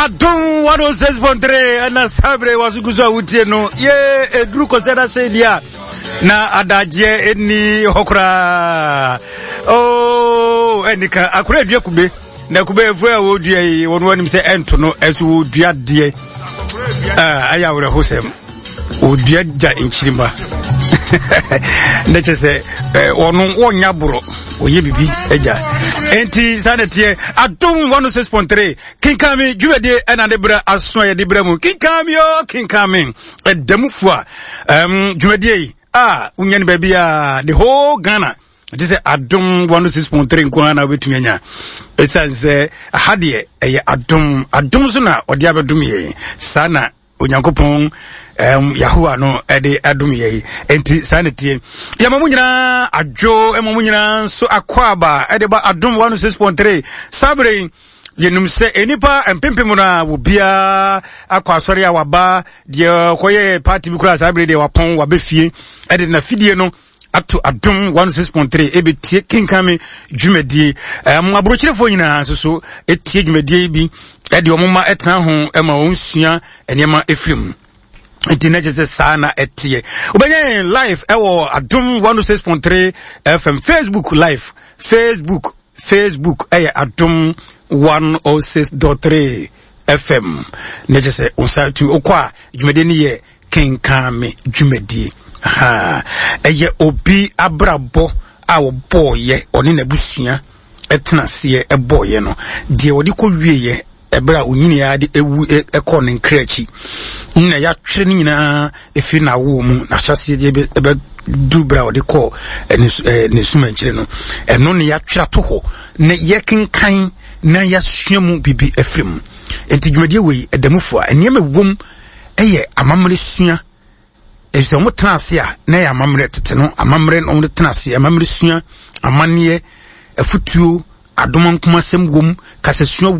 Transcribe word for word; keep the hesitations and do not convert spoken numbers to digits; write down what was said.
Adum one oh six point three ana sabre wasukuza utie no ye edru kosera sedia na adaje eni hokra oh enika akura edua kube na kube efu a wodua yi wonu anim se ento no esu wodua de ah aya wore hosem wodua ja enchirima neche se wonu wonya buro oye bibi eja enti sanetie Adum one oh six point three kinkami juwede ena debra aso ye debra mu kinkami o kinkami edamufua um juwede ah unyani baby ah the whole Ghana it is Adum one oh six point three nkwana na betumi anya esanse ahade eye Adum Adum so na odi abedum ye sana onyankopon um Yahua no ede adum ye enti sanetie yamamu nyina adwo emamu nyina so akwaba ede ba Adum one oh six point three sabre yenum se enipa empempem na wo bia akwasori a waba de koye party bi kura sabre de wapon wabefie ede na fidie no ato Adum one oh six point three ebetie kinkame dwumedie um abrochirefo nyina so etie dwumedie bi ede omoma etena ho ema wonsua enema efrim internet je sana etie obenye live ewo Adum one oh six point three F M Facebook live Facebook Facebook eye Adum one oh six point three F M neje se onsatu okwa dwumedie ni ye kinkame dwumedie ha eye obi abrabo a wo boye oni na busua etena se e boye no de wodi ko wieye ebra unyini ya de ewu ekọ ne nkrachi nna ya twere ni nyina efi na wo mu na hyase de ebe du bra wodi ko ne suma nkyire no eno ne ya twere to ho ne yekenkan na ya suamu bibi efrem enti dwumadie we edamufo a enema wom eye amamre sua ese mo transe a na ya amamre tete no amamre no transe amamre sua amane afutuo adomankuma sem wom kasasua